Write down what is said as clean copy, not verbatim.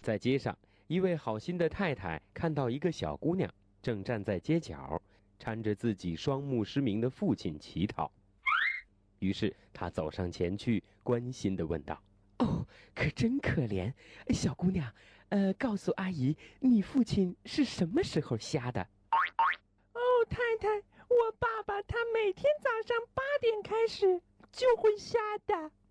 在街上，一位好心的太太看到一个小姑娘正站在街角，搀着自己双目失明的父亲乞讨。于是她走上前去，关心地问道：“哦，可真可怜，小姑娘，告诉阿姨，你父亲是什么时候瞎的？”“ 哦，太太，我爸爸他每天早上8点开始就会瞎的。”